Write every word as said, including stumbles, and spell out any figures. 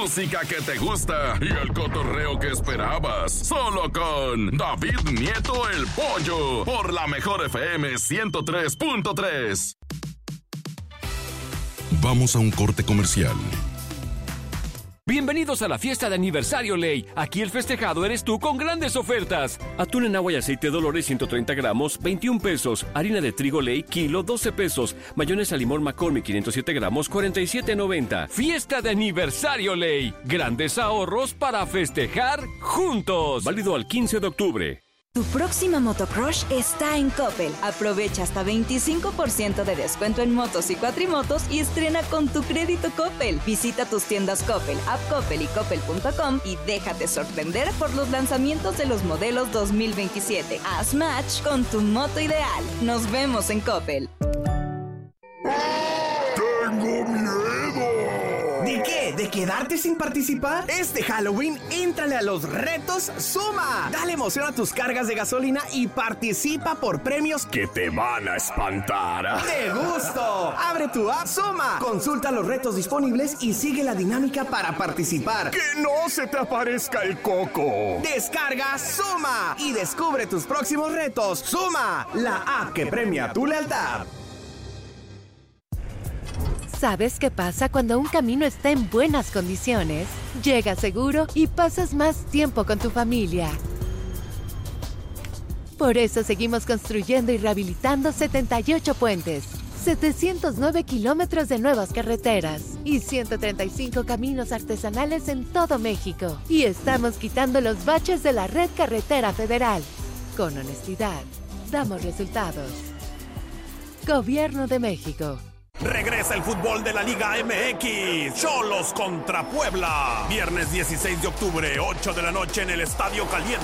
música que te gusta y el cotorreo que esperabas. Solo con David Nieto el Pollo por la Mejor F M ciento tres punto tres. Vamos a un corte comercial. Bienvenidos a la fiesta de aniversario Ley. Aquí el festejado eres tú con grandes ofertas. Atún en agua y aceite Dolores ciento treinta gramos, veintiún pesos. Harina de trigo Ley, kilo, doce pesos. Mayonesa limón McCormick, quinientos siete gramos, cuarenta y siete noventa. Fiesta de aniversario Ley. Grandes ahorros para festejar juntos. Válido al quince de octubre. Tu próxima motocrush está en Coppel. Aprovecha hasta veinticinco por ciento de descuento en motos y cuatrimotos y estrena con tu crédito Coppel. Visita tus tiendas Coppel, App Coppel y Coppel punto com y déjate sorprender por los lanzamientos de los modelos dos mil veintisiete. Haz match con tu moto ideal. Nos vemos en Coppel. ¡Tengo miedo! ¿De qué? ¿De quedarte sin participar? Este Halloween, éntrale a los retos Suma. Dale emoción a tus cargas de gasolina y participa por premios que te van a espantar. ¡De gusto! Abre tu app Suma. Consulta los retos disponibles y sigue la dinámica para participar. ¡Que no se te aparezca el coco! Descarga Suma y descubre tus próximos retos. Suma, la app que premia tu lealtad. ¿Sabes qué pasa cuando un camino está en buenas condiciones? Llegas seguro y pasas más tiempo con tu familia. Por eso seguimos construyendo y rehabilitando setenta y ocho puentes, setecientos nueve kilómetros de nuevas carreteras y ciento treinta y cinco caminos artesanales en todo México. Y estamos quitando los baches de la red carretera federal. Con honestidad, damos resultados. Gobierno de México. Regresa el fútbol de la Liga M X. Xolos contra Puebla. Viernes dieciséis de octubre, ocho de la noche en el Estadio Caliente.